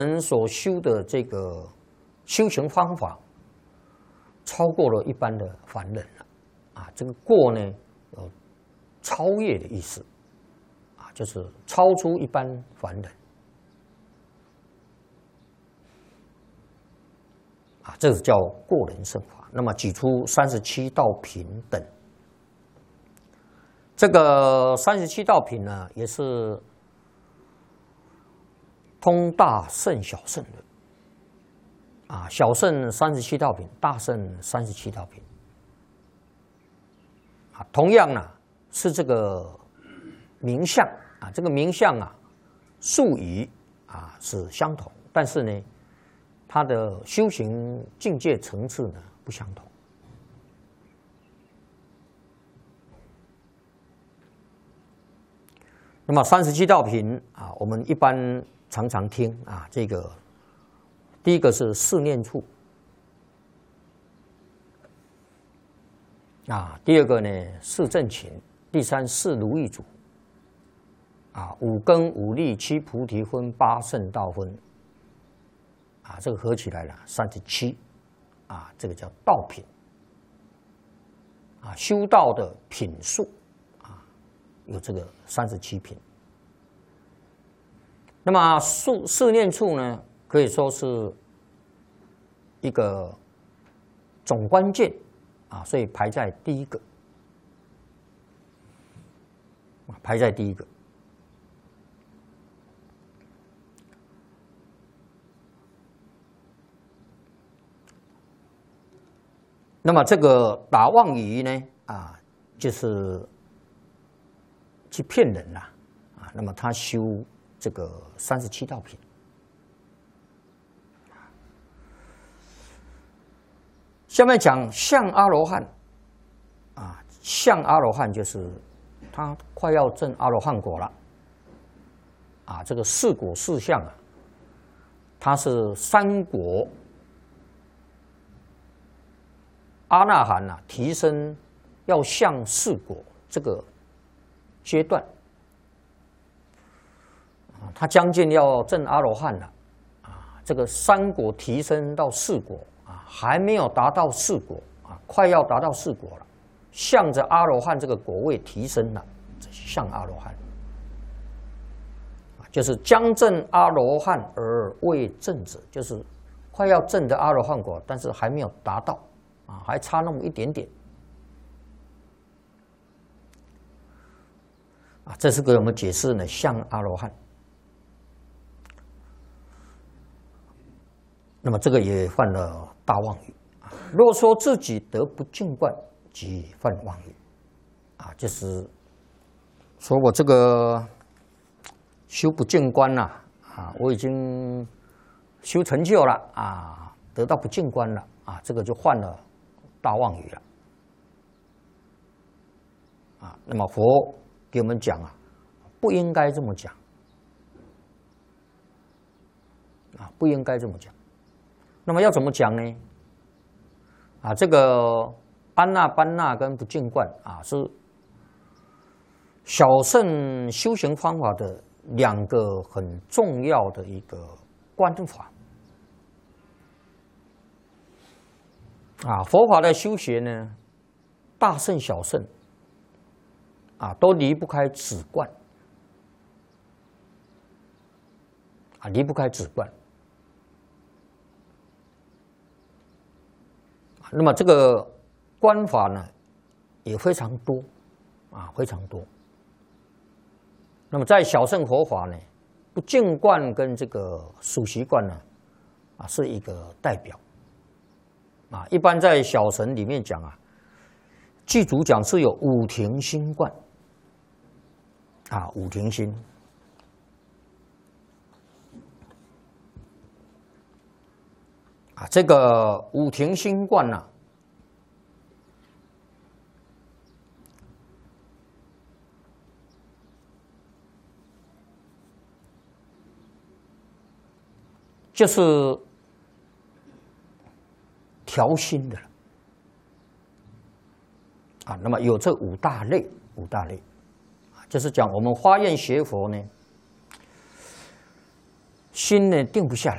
人所修的这个修行方法，超过了一般的凡人了，啊，这个过呢有超越的意思，啊，就是超出一般凡人，啊，这个叫过人圣法。那么举出37道品等，这个37道品呢，也是通大圣小圣的，啊，小圣37道品，大圣37道品，啊，同样呢是这个名相啊，这个名相啊，术语啊是相同，但是呢，它的修行境界层次呢不相同。那么37道品啊，我们一般常常听啊，这个第一个是四念处啊，第二个呢四正勤，第三四如意足啊，五根五力七菩提分八圣道分啊，这个合起来了37啊，这个叫道品啊，修道的品数啊，有这个37品。那么四念处呢，可以说是一个总关键啊，所以排在第一个，排在第一个。那么这个打妄语呢，啊，就是去骗人啦，啊，那么他修这个37道品。下面讲相阿罗汉，啊，相阿罗汉就是他快要证阿罗汉果了，啊，这个四果四相啊，他是三果阿那含啊，提升要向四果这个阶段，啊，他将近要证阿罗汉了，啊，这个三果提升到四果。还没有达到四果啊，快要达到四果了，向着阿罗汉这个果位提升了，向阿罗汉，就是将证阿罗汉而未证者，就是快要证得阿罗汉果，但是还没有达到啊，还差那么一点点啊，这是给我们解释呢，向阿罗汉。那么这个也犯了大妄语啊！若说自己得不净观，即犯妄语啊，就是说我这个修不净观了啊，我已经修成就了啊，得到不净观了啊，这个就犯了大妄语了啊。那么佛给我们讲啊，不应该这么讲啊，不应该这么讲。那么要怎么讲呢？啊，这个安那般那跟不净观啊，是小乘修行方法的两个很重要的一个观法啊。佛法的修学呢，大乘小乘啊，都离不开止观啊，离不开止观。那么这个观法呢，也非常多啊，非常多。那么在小乘佛法呢，不净观跟这个属习观呢，啊，是一个代表啊。一般在小乘里面讲啊，具足讲是有五停心观啊，五停心。啊，这个五停心观呢，就是调心的了啊。那么有这五大类啊，就是讲我们发愿学佛呢，心呢定不下来。